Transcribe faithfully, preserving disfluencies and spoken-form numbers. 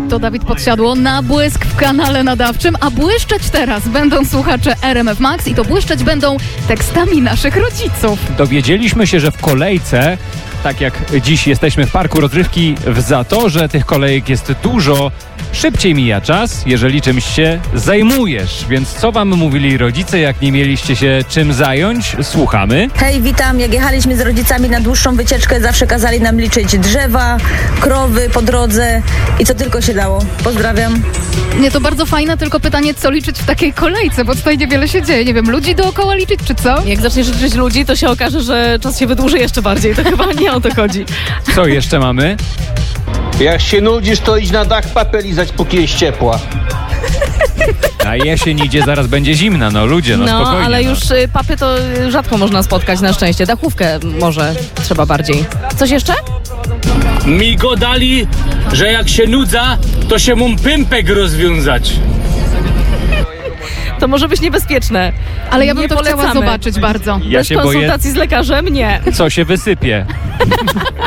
To Dawid Podsiadło, na błysk w kanale nadawczym, a błyszczeć teraz będą słuchacze R M F Max i to błyszczeć będą tekstami naszych rodziców. Dowiedzieliśmy się, że w kolejce, tak jak dziś jesteśmy w parku rozrywki w Zatorze, tych kolejek jest dużo. Szybciej mija czas, jeżeli czymś się zajmujesz. Więc co wam mówili rodzice, jak nie mieliście się czym zająć? Słuchamy. Hej, witam. Jak jechaliśmy z rodzicami na dłuższą wycieczkę, zawsze kazali nam liczyć drzewa, krowy po drodze i co tylko się dało. Pozdrawiam. Nie, to bardzo fajne, tylko pytanie, co liczyć w takiej kolejce, bo tutaj niewiele się dzieje. Nie wiem, ludzi dookoła liczyć, czy co? Jak zaczniesz liczyć ludzi, to się okaże, że czas się wydłuży jeszcze bardziej. To chyba nie o to chodzi. Co jeszcze mamy? Jak się nudzisz, to idź na dach papel lizać, póki jest ciepła. A jesień idzie, zaraz będzie zimna, no ludzie, no, No, spokojnie. ale no. już y, papy to y, rzadko można spotkać na szczęście. Dachówkę może trzeba bardziej. Coś jeszcze? Mi go dali, że jak się nudza, to się mu pympek rozwiązać. To może być niebezpieczne. Ale ja bym Nie to chciała polecamy. zobaczyć bardzo. Ja Bez się boję, konsultacji z lekarzem? Nie. co się wysypie.